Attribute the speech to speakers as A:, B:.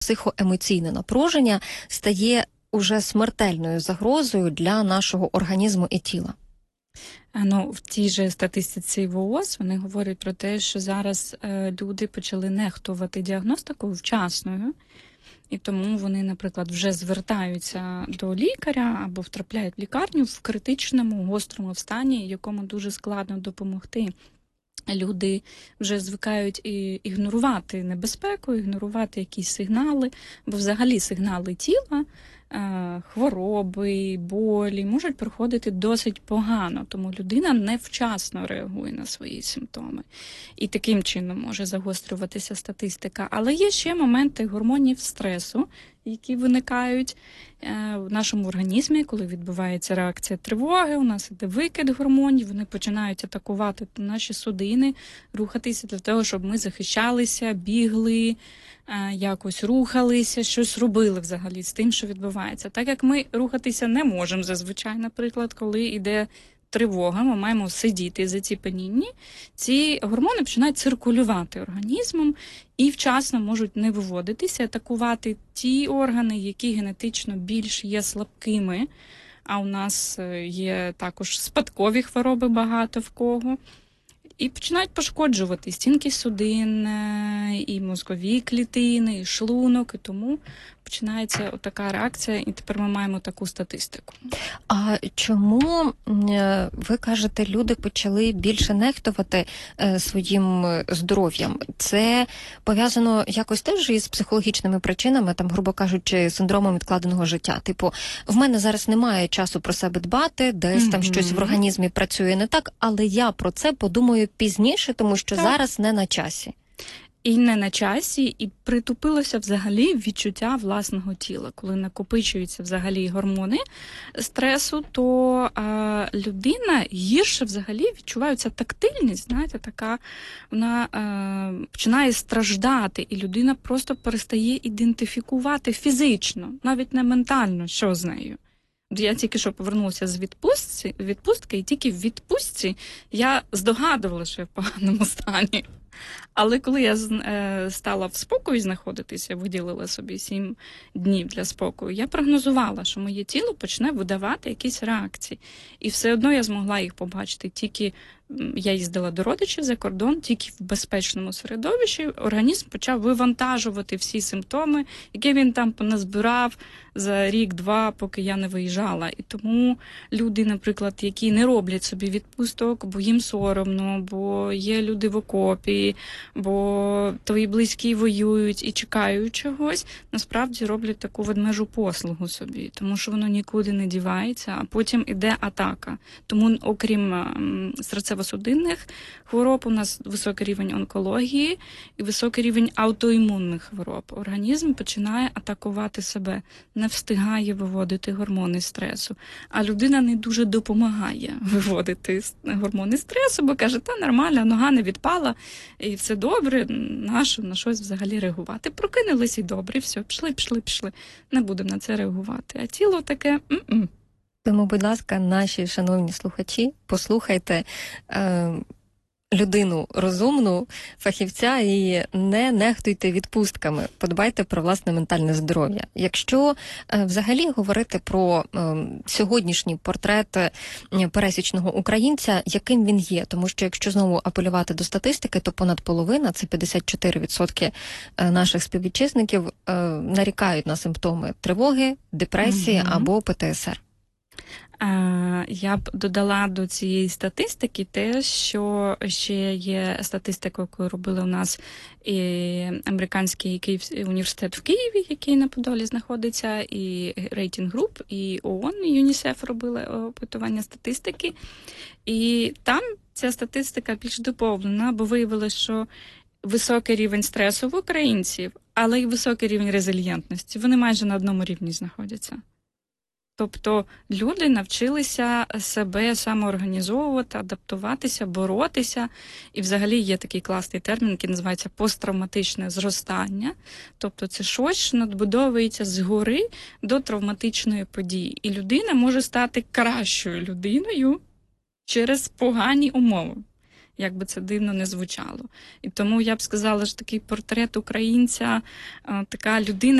A: психоемоційне напруження стає уже смертельною загрозою для нашого організму і тіла?
B: Ну, в тій же статистиці ВООЗ вони говорять про те, що зараз люди почали нехтувати діагностикою вчасною, і тому вони, наприклад, вже звертаються до лікаря або втрапляють в лікарню в критичному, гострому стані, якому дуже складно допомогти. Люди вже звикають ігнорувати небезпеку, ігнорувати якісь сигнали, бо взагалі сигнали тіла, хвороби, болі можуть проходити досить погано, тому людина невчасно реагує на свої симптоми. І таким чином може загострюватися статистика. Але є ще моменти гормонів стресу, які виникають в нашому організмі, коли відбувається реакція тривоги, у нас іде викид гормонів, вони починають атакувати наші судини, рухатися для того, щоб ми захищалися, бігли, якось рухалися, щось робили взагалі з тим, що відбувається. Так як ми рухатися не можемо зазвичай, наприклад, коли йде тривога, ми маємо сидіти заціпенінні, ці гормони починають циркулювати організмом і вчасно можуть не виводитися, атакувати ті органи, які генетично більш є слабкими, а у нас є також спадкові хвороби багато в кого. І починають пошкоджувати стінки судин, і мозкові клітини, і шлунок, і тому починається така реакція, і тепер ми маємо таку статистику.
A: А чому, ви кажете, люди почали більше нехтувати своїм здоров'ям? Це пов'язано якось теж із психологічними причинами, там, грубо кажучи, синдромом відкладеного життя? Типу, в мене зараз немає часу про себе дбати, десь там щось в організмі працює не так, але я про це подумаю пізніше, тому що зараз не на часі.
B: І не на часі, і притупилося взагалі відчуття власного тіла. Коли накопичуються взагалі гормони стресу, то людина гірше взагалі відчувається тактильність, знаєте, така, вона починає страждати, і людина просто перестає ідентифікувати фізично, навіть не ментально, що з нею. Я тільки що повернулася з відпустки, і тільки в відпустці я здогадувала, що я в поганому стані. Але коли я стала в спокої знаходитися, виділила собі 7 днів для спокою, я прогнозувала, що моє тіло почне видавати якісь реакції. І все одно я змогла їх побачити. Тільки я їздила до родичів за кордон, тільки в безпечному середовищі організм почав вивантажувати всі симптоми, які він там поназбирав за рік-два, поки я не виїжджала. І тому люди, наприклад, які не роблять собі відпусток, бо їм соромно, бо є люди в окопі, бо твої близькі воюють і чекають чогось, насправді роблять таку ведмежу послугу собі, тому що воно нікуди не дівається, а потім іде атака. Тому, окрім серцево-судинних хвороб, у нас високий рівень онкології і високий рівень аутоімунних хвороб. Організм починає атакувати себе, не встигає виводити гормони стресу. А людина не дуже допомагає виводити гормони стресу, бо каже, та нормально, нога не відпала, і все добре, на щось взагалі реагувати. Прокинулись і добре, і все, пішли. Не будемо на це реагувати. А тіло таке
A: Тому, будь ласка, наші шановні слухачі, послухайте людину розумну, фахівця, і не нехтуйте відпустками, подбайте про власне ментальне здоров'я. Якщо взагалі говорити про сьогоднішній портрет пересічного українця, яким він є, тому що якщо знову апелювати до статистики, то понад половина, це 54% наших співвітчизників, нарікають на симптоми тривоги, депресії або ПТСР.
B: Я б додала до цієї статистики те, що ще є статистика, яку робили у нас і американський університет в Києві, який на Подолі знаходиться, і Рейтинг Груп, і ООН, і ЮНІСЕФ робили опитування статистики. І там ця статистика більш доповнена, бо виявилося, що високий рівень стресу в українців, але й високий рівень резильєнтності. Вони майже на одному рівні знаходяться. Тобто люди навчилися себе самоорганізовувати, адаптуватися, боротися. І взагалі є такий класний термін, який називається посттравматичне зростання. Тобто це щось, що надбудовується згори до травматичної події. І людина може стати кращою людиною через погані умови. як би це дивно не звучало. І тому я б сказала, що такий портрет українця, така людина,